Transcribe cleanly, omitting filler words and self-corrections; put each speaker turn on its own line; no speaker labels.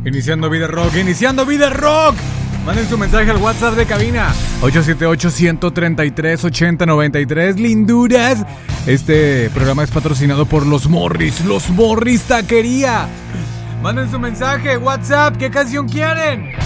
Iniciando Vida Rock, iniciando Vida Rock. Manden su mensaje al WhatsApp de cabina 878-133-8093. Linduras. Este programa es patrocinado por Los Morris Taquería. Manden su mensaje, WhatsApp, ¿qué canción quieren?